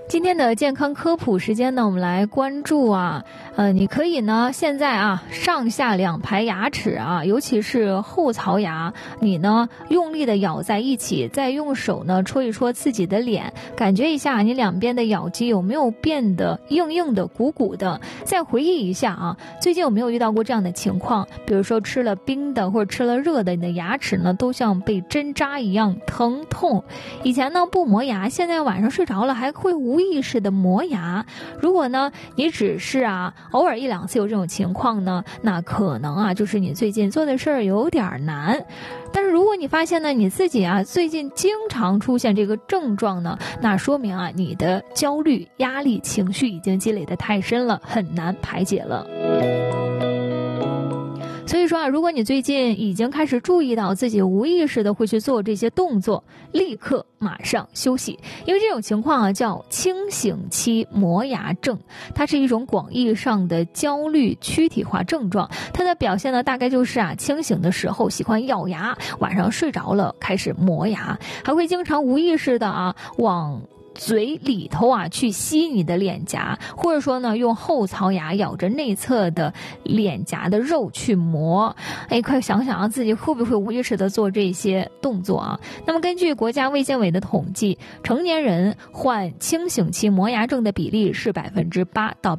今天的健康科普时间呢，我们来关注你可以呢现在上下两排牙齿尤其是后槽牙，你呢用力的咬在一起，再用手呢戳一戳自己的脸，感觉一下你两边的咬肌有没有变得硬硬的、鼓鼓的。再回忆一下最近有没有遇到过这样的情况？比如说吃了冰的或者吃了热的，你的牙齿呢都像被针扎一样疼痛。以前呢不磨牙，现在晚上睡着了还会无意识的磨牙。如果呢你只是偶尔一两次有这种情况呢，那可能就是你最近做的事儿有点难。但是如果你发现呢你自己最近经常出现这个症状呢，那说明你的焦虑、压力、情绪已经积累得太深了，很难排解了。所以说如果你最近已经开始注意到自己无意识的会去做这些动作，立刻马上休息。因为这种情况叫清醒期磨牙症，它是一种广义上的焦虑躯体化症状。它的表现呢大概就是清醒的时候喜欢咬牙，晚上睡着了开始磨牙，还会经常无意识的往嘴里头去吸你的脸颊，或者说呢用后槽牙咬着内侧的脸颊的肉去磨。快想想自己会不会无意识的做这些动作那么根据国家卫健委的统计，成年人患清醒期磨牙症的比例是8%到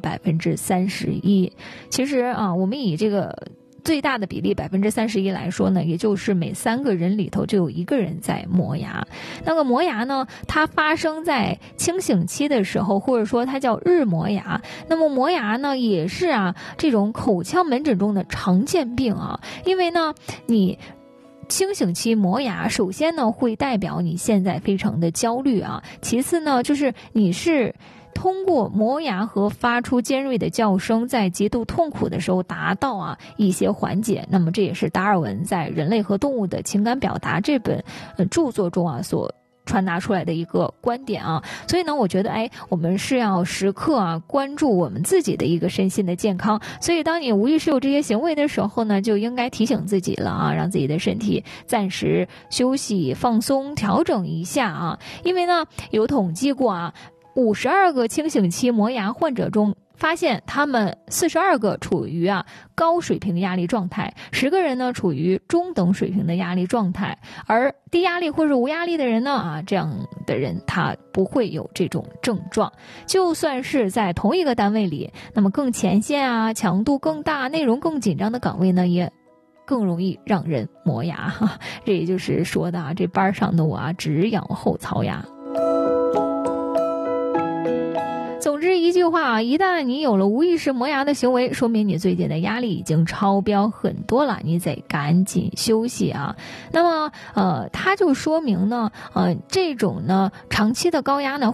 31%。其实我们以这个最大的比例31%来说呢，也就是每3个人里头就有1个人在磨牙。那个磨牙呢，它发生在清醒期的时候，或者说它叫日磨牙。那么磨牙呢，也是这种口腔门诊中的常见病因为呢，你清醒期磨牙，首先呢会代表你现在非常的焦虑其次呢就是你是通过磨牙和发出尖锐的叫声，在极度痛苦的时候达到一些缓解。那么这也是达尔文在《人类和动物的情感表达》这本著作中所传达出来的一个观点所以呢我觉得我们是要时刻关注我们自己的一个身心的健康。所以当你无意识有这些行为的时候呢，就应该提醒自己了让自己的身体暂时休息放松调整一下因为呢有统计过52个清醒期磨牙患者中，发现他们42个处于高水平压力状态，10个人呢处于中等水平的压力状态，而低压力或者无压力的人呢这样的人他不会有这种症状。就算是在同一个单位里，那么更前线强度更大、内容更紧张的岗位呢，也更容易让人磨牙这也就是说的这班上的我只咬后槽牙。总之一句话一旦你有了无意识磨牙的行为，说明你最近的压力已经超标很多了，你得赶紧休息那么它就说明呢这种呢长期的高压呢